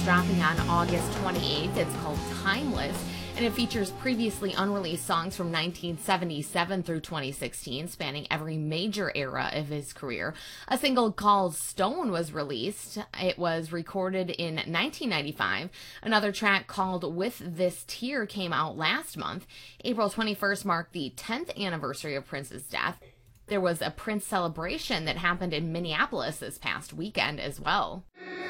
is dropping on August 28th. It's called Timeless, and it features previously unreleased songs from 1977 through 2016, spanning every major era of his career. A single called Stone was released. It was recorded in 1995. Another track called With This Tear came out last month. April 21st marked the 10th anniversary of Prince's death. There was a Prince celebration that happened in Minneapolis this past weekend as well.